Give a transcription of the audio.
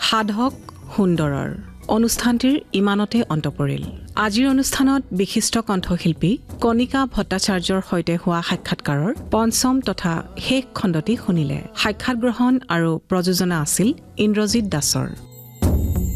সাধক সুন্দৰৰ অনুষ্ঠানটিৰ ইমানতে অন্ত পৰিল। আজিৰ অনুষ্ঠানত বিশিষ্ট কণ্ঠশিল্পী কণিকা ভট্টাচাৰ্যৰ সৈতে হোৱা সাক্ষাৎকাৰৰ পঞ্চম তথা শেষ খণ্ডটি শুনিলে। সাক্ষাৎ গ্ৰহণ আৰু প্ৰযোজনা আছিল ইন্দ্ৰজিৎ দাসৰ।